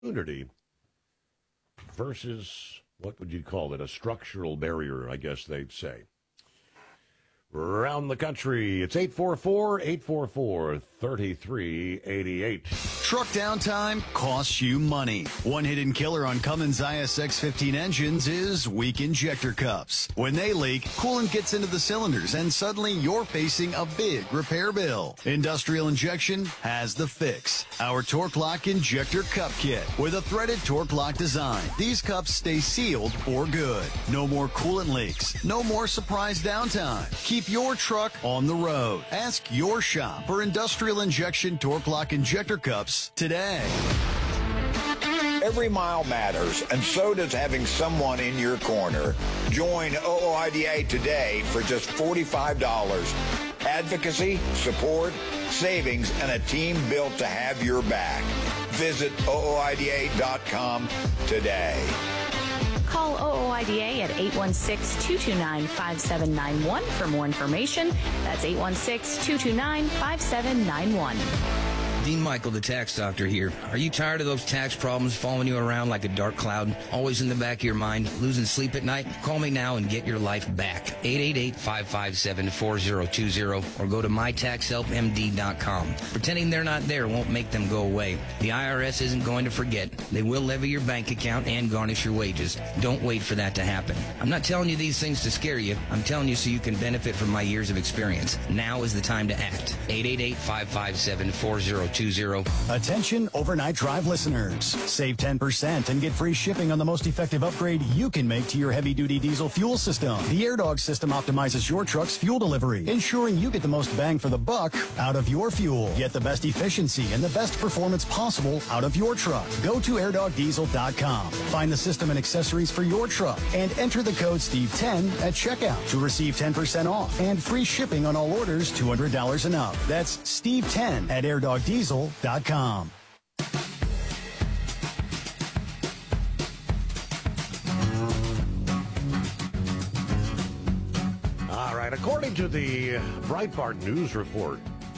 opportunity versus, what would you call it, a structural barrier, I guess they'd say. Around the country, it's 844-844-3388. Truck downtime costs you money. One hidden killer on Cummins ISX-15 engines is weak injector cups. When they leak, coolant gets into the cylinders and suddenly you're facing a big repair bill. Industrial Injection has the fix. Our Torque Lock Injector Cup Kit with a threaded Torque Lock design. These cups stay sealed for good. No more coolant leaks. No more surprise downtime. Keep your truck on the road. Ask your shop for Industrial Injection Torque Lock Injector Cups today. Every mile matters, and so does having someone in your corner. Join OOIDA today for just $45. Advocacy, support, savings, and a team built to have your back. Visit OOIDA.com today. Call OOIDA at 816-229-5791 for more information. That's 816-229-5791. Dean Michael, the tax doctor here. Are you tired of those tax problems following you around like a dark cloud, always in the back of your mind, losing sleep at night? Call me now and get your life back. 888-557-4020 or go to mytaxhelpmd.com. Pretending they're not there won't make them go away. The IRS isn't going to forget. They will levy your bank account and garnish your wages. Don't wait for that to happen. I'm not telling you these things to scare you. I'm telling you so you can benefit from my years of experience. Now is the time to act. 888-557-4020. Attention overnight drive listeners. Save 10% and get free shipping on the most effective upgrade you can make to your heavy-duty diesel fuel system. The AirDog system optimizes your truck's fuel delivery, ensuring you get the most bang for the buck out of your fuel. Get the best efficiency and the best performance possible out of your truck. Go to airdogdiesel.com. Find the system and accessories for your truck and enter the code Steve10 at checkout to receive 10% off and free shipping on all orders $200 and up. That's Steve10 at airdogdiesel.com. All right, according to the Breitbart News Report,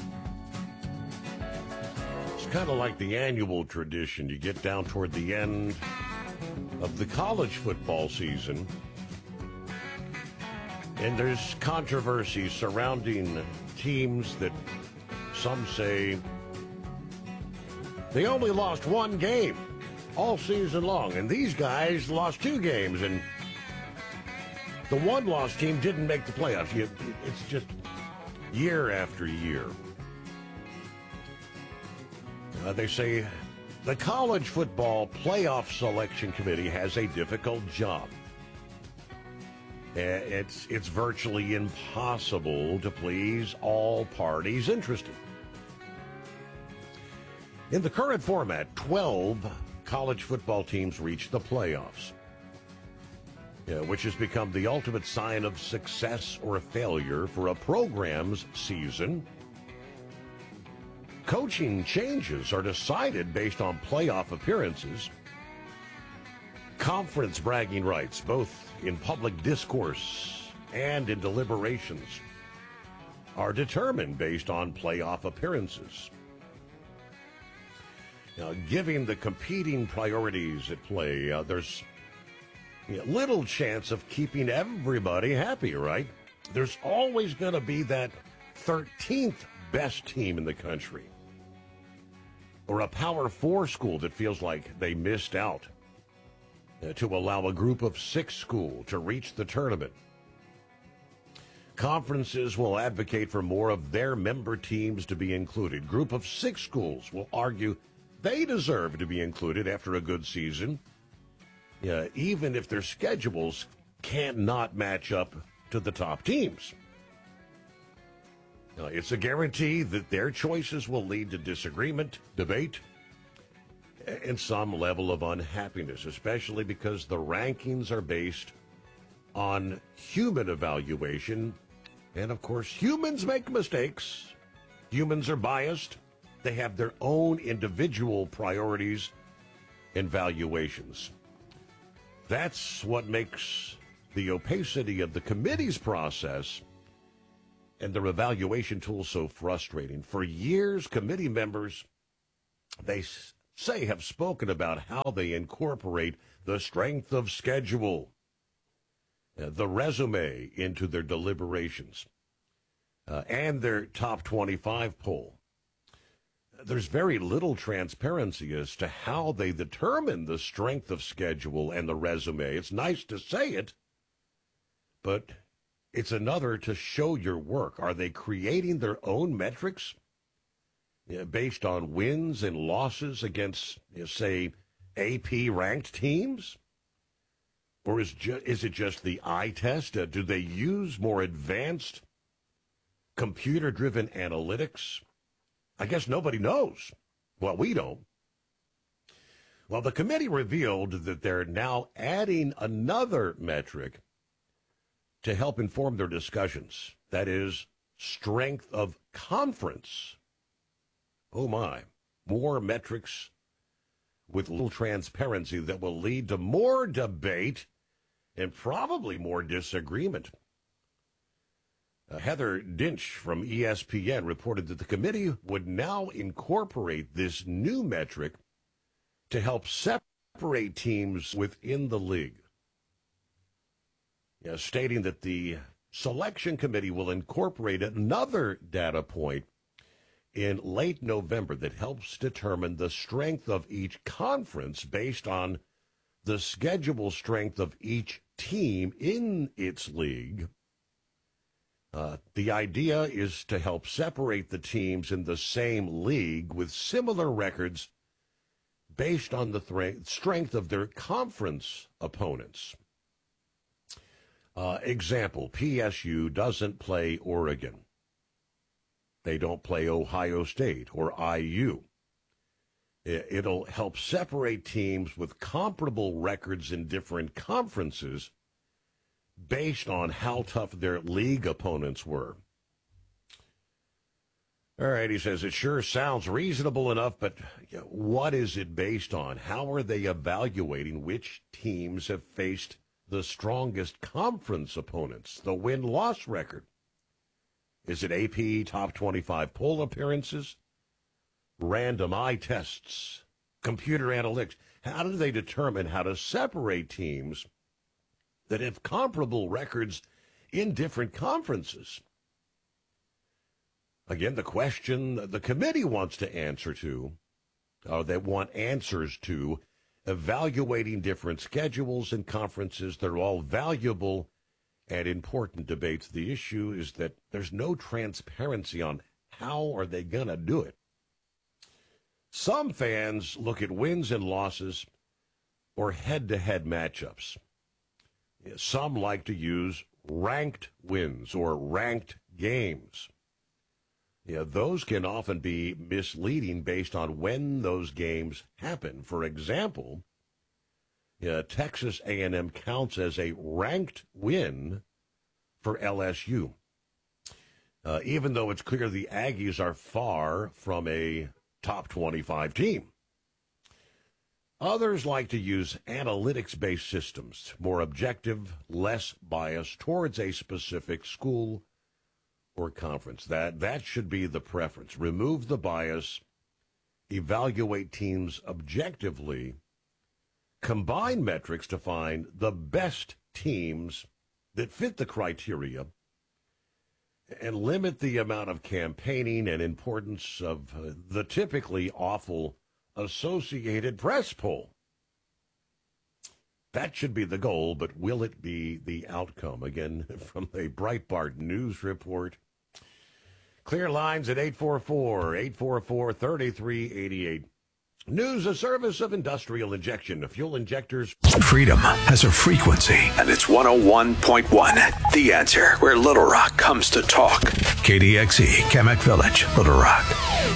it's kind of like the annual tradition. You get down toward the end of the college football season, and there's controversy surrounding teams that some say they only lost one game all season long, and these guys lost two games, and the one-loss team didn't make the playoffs. It's just year after year. They say the College Football Playoff Selection Committee has a difficult job. It's virtually impossible to please all parties interested. In the current format, 12 college football teams reach the playoffs, which has become the ultimate sign of success or failure for a program's season. Coaching changes are decided based on playoff appearances. Conference bragging rights, both in public discourse and in deliberations, are determined based on playoff appearances. Now, given the competing priorities at play, there's little chance of keeping everybody happy, right? There's always going to be that 13th best team in the country, or a Power 4 school that feels like they missed out to allow a group of 6 school to reach the tournament. Conferences will advocate for more of their member teams to be included. Group of 6 schools will argue they deserve to be included after a good season, even if their schedules cannot match up to the top teams. It's a guarantee that their choices will lead to disagreement, debate, and some level of unhappiness, especially because the rankings are based on human evaluation. And, of course, humans make mistakes. Humans are biased. They have their own individual priorities and valuations. That's what makes the opacity of the committee's process and their evaluation tool so frustrating. For years, committee members, they have spoken about how they incorporate the strength of schedule, the resume into their deliberations, and their top 25 poll. There's very little transparency as to how they determine the strength of schedule and the resume. It's nice to say it, but it's another to show your work. Are they creating their own metrics based on wins and losses against, say, AP-ranked teams? Or is it just the eye test? Do they use more advanced computer-driven analytics? I guess nobody knows. Well, we don't. Well, the committee revealed that they're now adding another metric to help inform their discussions. That is, strength of conference. Oh my, more metrics with little transparency that will lead to more debate and probably more disagreement. Heather Dinch from ESPN reported that the committee would now incorporate this new metric to help separate teams within the league. Stating that the selection committee will incorporate another data point in late November that helps determine the strength of each conference based on the schedule strength of each team in its league. The idea is to help separate the teams in the same league with similar records based on the strength of their conference opponents. Example, PSU doesn't play Oregon. They don't play Ohio State or IU. It'll help separate teams with comparable records in different conferences based on how tough their league opponents were. All right, he says, it sure sounds reasonable enough, but what is it based on? How are they evaluating which teams have faced the strongest conference opponents, the win-loss record? Is it AP top 25 poll appearances, random eye tests, computer analytics? How do they determine how to separate teams that have comparable records in different conferences? Again, the question the committee wants to answer to, or they want answers to, evaluating different schedules and conferences. They're all valuable and important debates. The issue is that there's no transparency on how are they going to do it. Some fans look at wins and losses or head-to-head matchups. Some like to use ranked wins or ranked games. Those can often be misleading based on when those games happen. For example, Texas A&M counts as a ranked win for LSU, even though it's clear the Aggies are far from a top 25 team. Others like to use analytics-based systems, more objective, less biased towards a specific school or conference. That should be the preference. Remove the bias, evaluate teams objectively, combine metrics to find the best teams that fit the criteria, and limit the amount of campaigning and importance of the typically awful Associated Press poll. That should be the goal, but will it be the outcome? Again, from a Breitbart News report. Clear lines at 844-844-3388. News, a service of Industrial Injection, fuel injectors. Freedom has a frequency, and it's 101.1. The Answer, where Little Rock comes to talk. KDXE, Kamek Village, Little Rock.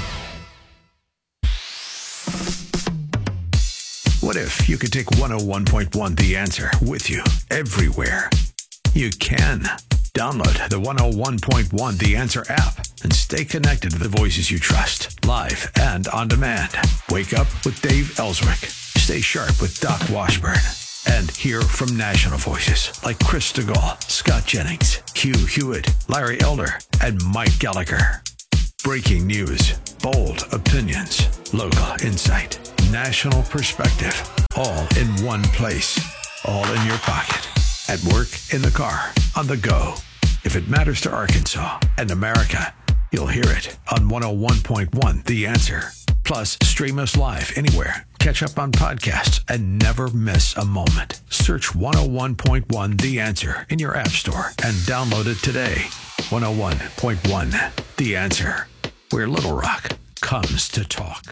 What if you could take 101.1 The Answer with you everywhere? You can. Download the 101.1 The Answer app and stay connected to the voices you trust, live and on demand. Wake up with Dave Ellswick. Stay sharp with Doc Washburn. And hear from national voices like Chris DeGaulle, Scott Jennings, Hugh Hewitt, Larry Elder, and Mike Gallagher. Breaking news, bold opinions, local insight. national perspective, all in one place, all in your pocket, at work, in the car, on the go. If it matters to Arkansas and America, you'll hear it on 101.1 The Answer. Plus, stream us live anywhere. Catch up on podcasts and never miss a moment. Search 101.1 The Answer in your app store and download it today. 101.1 The Answer, where Little Rock comes to talk.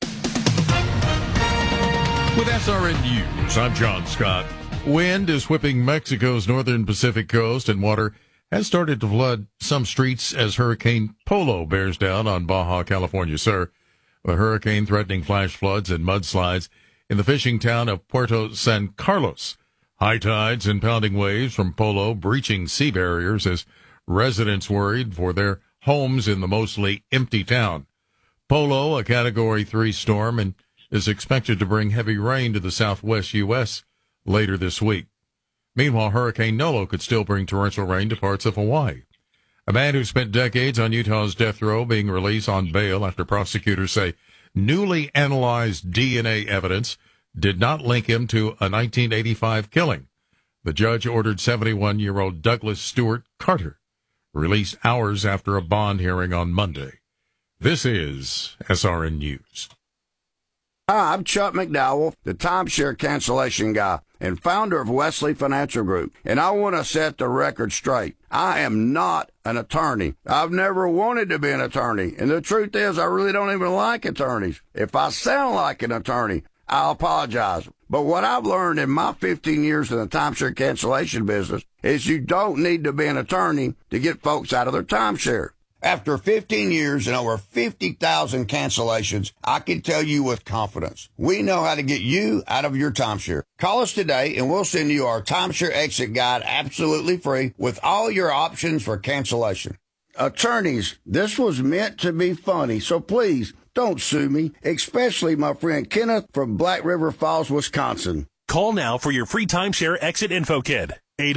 With SRN News, I'm John Scott. Wind is whipping Mexico's northern Pacific coast, and water has started to flood some streets as Hurricane Polo bears down on Baja California Sur. The hurricane threatening flash floods and mudslides in the fishing town of Puerto San Carlos. High tides and pounding waves from Polo breaching sea barriers as residents worried for their homes in the mostly empty town. Polo, a Category 3 storm, and is expected to bring heavy rain to the southwest U.S. later this week. Meanwhile, Hurricane Nolo could still bring torrential rain to parts of Hawaii. A man who spent decades on Utah's death row being released on bail after prosecutors say newly analyzed DNA evidence did not link him to a 1985 killing. The judge ordered 71-year-old Douglas Stewart Carter released hours after a bond hearing on Monday. This is SRN News. Hi, I'm Chuck McDowell, the timeshare cancellation guy and founder of Wesley Financial Group, and I want to set the record straight. I am not an attorney. I've never wanted to be an attorney, and the truth is I really don't even like attorneys. If I sound like an attorney, I'll apologize. But what I've learned in my 15 years in the timeshare cancellation business is you don't need to be an attorney to get folks out of their timeshare. After 15 years and over 50,000 cancellations, I can tell you with confidence, we know how to get you out of your timeshare. Call us today and we'll send you our timeshare exit guide absolutely free with all your options for cancellation. Attorneys, this was meant to be funny, so please don't sue me, especially my friend Kenneth from Black River Falls, Wisconsin. Call now for your free timeshare exit info kit.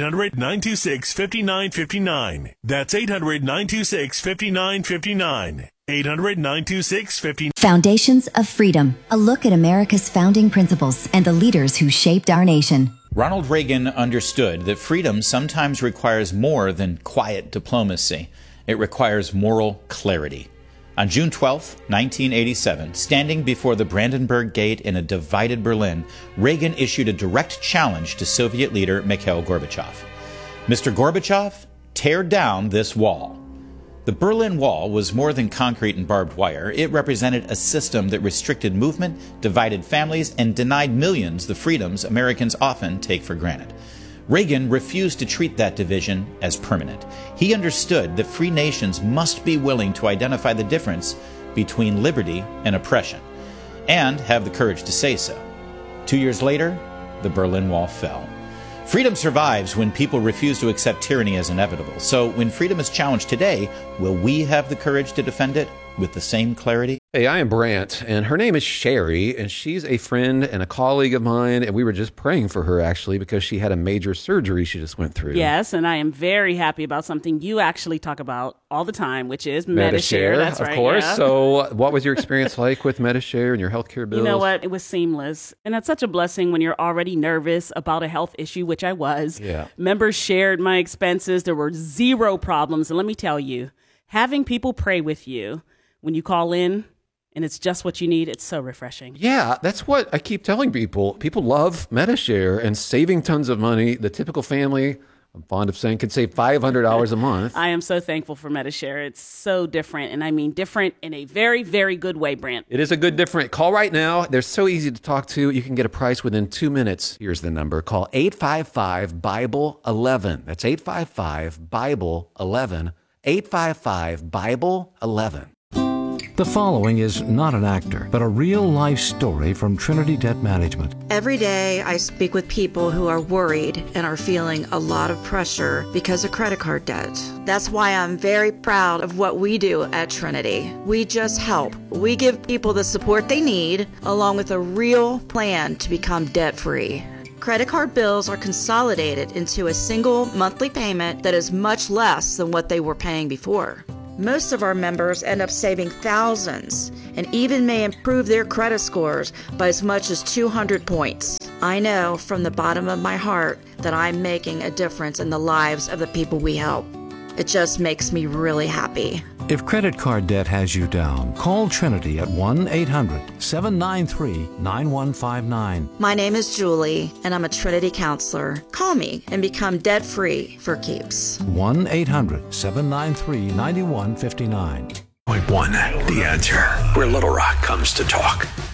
800-926-5959. That's 800-926-5959. 800-926-5959. Foundations of Freedom. A look at America's founding principles and the leaders who shaped our nation. Ronald Reagan understood that freedom sometimes requires more than quiet diplomacy. It requires moral clarity. On June 12, 1987, standing before the Brandenburg Gate in a divided Berlin, Reagan issued a direct challenge to Soviet leader Mikhail Gorbachev. Mr. Gorbachev, tear down this wall. The Berlin Wall was more than concrete and barbed wire. It represented a system that restricted movement, divided families, and denied millions the freedoms Americans often take for granted. Reagan refused to treat that division as permanent. He understood that free nations must be willing to identify the difference between liberty and oppression, and have the courage to say so. 2 years later, the Berlin Wall fell. Freedom survives when people refuse to accept tyranny as inevitable. So when freedom is challenged today, will we have the courage to defend it with the same clarity? Hey, I am Brant, and her name is Sherry, and she's a friend and a colleague of mine, and we were just praying for her, actually, because she had a major surgery she just went through. Yes, and I am very happy about something you actually talk about all the time, which is Medi-Share. That's right, of course. Yeah. So what was your experience like with Medi-Share and your healthcare bills? You know what? It was seamless, and that's such a blessing when you're already nervous about a health issue, which I was. Yeah. Members shared my expenses. There were zero problems, and let me tell you, having people pray with you when you call in, and it's just what you need, it's so refreshing. Yeah, that's what I keep telling people. People love Medi-Share and saving tons of money. The typical family, I'm fond of saying, could save $500 a month. I am so thankful for Medi-Share. It's so different, and I mean different in a very, very good way, Brant. It is a good different. Call right now. They're so easy to talk to. You can get a price within 2 minutes. Here's the number. Call 855-BIBLE-11. That's 855-BIBLE-11. 855-BIBLE-11. The following is not an actor, but a real-life story from Trinity Debt Management. Every day I speak with people who are worried and are feeling a lot of pressure because of credit card debt. That's why I'm very proud of what we do at Trinity. We just help. We give people the support they need, along with a real plan to become debt-free. Credit card bills are consolidated into a single monthly payment that is much less than what they were paying before. Most of our members end up saving thousands and even may improve their credit scores by as much as 200 points. I know from the bottom of my heart that I'm making a difference in the lives of the people we help. It just makes me really happy. If credit card debt has you down, call Trinity at 1-800-793-9159. My name is Julie, and I'm a Trinity counselor. Call me and become debt-free for keeps. 1-800-793-9159. 1, The Answer, where Little Rock comes to talk.